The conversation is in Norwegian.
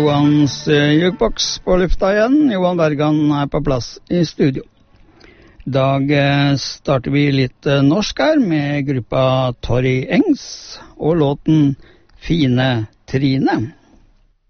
Johans jukebox på lufta igjen. Johan Bergan på plass i studio. I dag starter vi litt norsk her med gruppa Torry Engs og låten Fine Trine.